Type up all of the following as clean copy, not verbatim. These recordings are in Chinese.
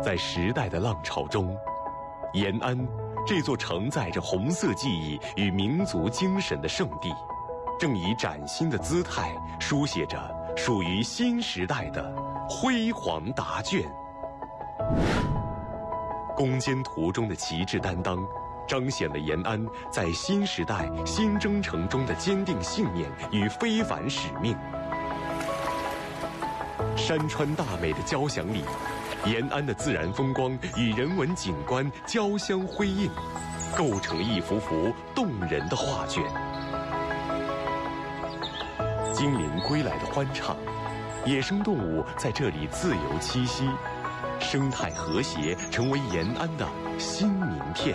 在时代的浪潮中，延安这座承载着红色记忆与民族精神的圣地，正以崭新的姿态书写着属于新时代的辉煌答卷。攻坚途中的旗帜担当，彰显了延安在新时代新征程中的坚定信念与非凡使命。山川大美的交响里，延安的自然风光与人文景观交相辉映，构成了一幅幅动人的画卷。精灵归来的欢唱，野生动物在这里自由栖息，生态和谐成为延安的新名片。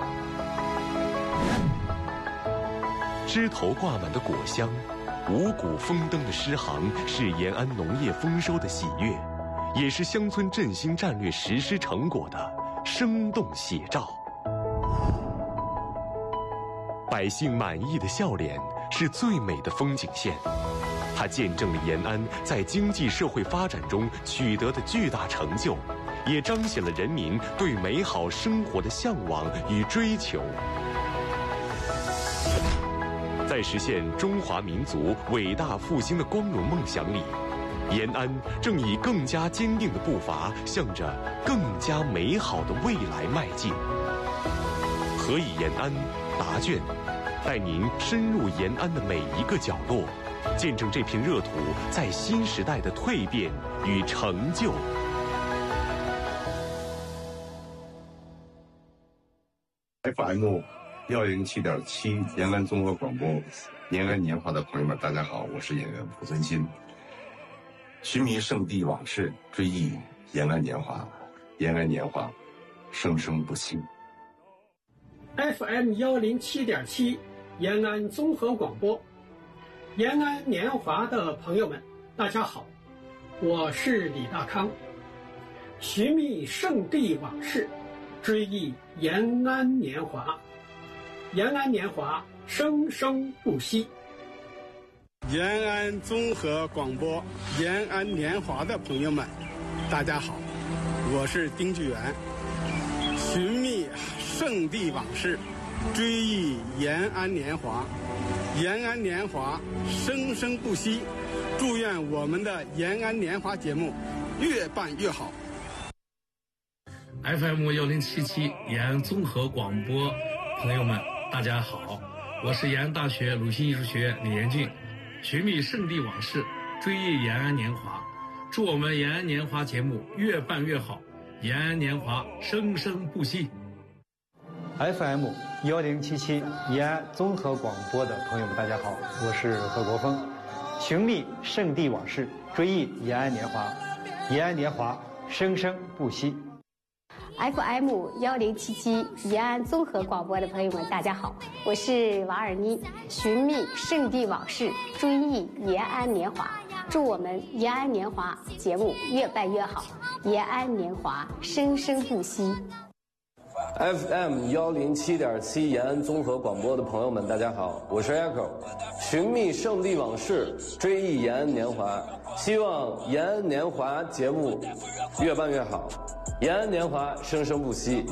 枝头挂满的果香，五谷丰登的诗行，是延安农业丰收的喜悦，也是乡村振兴战略实施成果的生动写照。百姓满意的笑脸是最美的风景线，它见证了延安在经济社会发展中取得的巨大成就，也彰显了人民对美好生活的向往与追求。在实现中华民族伟大复兴的光荣梦想里，延安正以更加坚定的步伐向着更加美好的未来迈进。何以延安答卷带您深入延安的每一个角落，见证这片热土在新时代的蜕变与成就。 FM 107.7延安综合广播，延安年华的朋友们，大家好，我是演员濮存昕。寻觅圣地往事，追忆延安年华，延安年华，生生不息。 FM 107.7延安综合广播，延安年华的朋友们，大家好，我是李大康。寻觅圣地往事，追忆延安年华，延安年华，生生不息。 延安综合广播，延安年华的朋友们，大家好，我是丁巨源。寻觅圣地往事，追忆延安年华，延安年华，生生不息。祝愿我们的延安年华节目越办越好。 FM 1077延安综合广播朋友们，大家好，我是延安大学鲁迅艺术学院李延俊。寻觅圣地往事，追忆延安年华，祝我们延安年华节目越办越好，延安年华生生不息。 FM 1077延安综合广播的朋友们，大家好，我是何国峰。寻觅圣地往事，追忆延安年华，延安年华生生不息。 FM 1077延安综合广播的朋友们，大家好，我是王尔妮。寻觅圣地往事，追忆延安年华，祝我们延安年华节目越办越好，延安年华生生不息。 FM 107.7延安综合广播的朋友们，大家好，我是 Echo。寻觅圣地往事，追忆延安年华，希望延安年华节目越办越好，延安年华生生不息。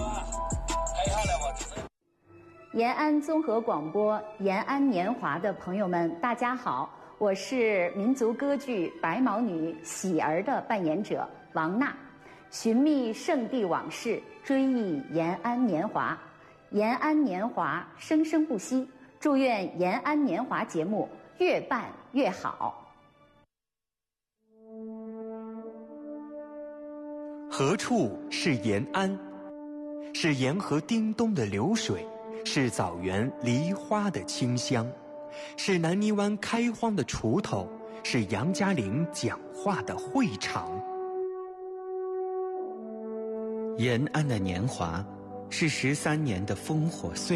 延安综合广播延安年华的朋友们，大家好，我是民族歌剧《白毛女》喜儿的扮演者王娜。寻觅圣地往事，追忆延安年华，延安年华生生不息。祝愿延安年华节目越办越好。 何处是延安？是沿河叮咚的流水，是枣园梨花的清香，是南泥湾开荒的锄头，是杨家岭讲话的会场。延安的年华，是13年的烽火岁月。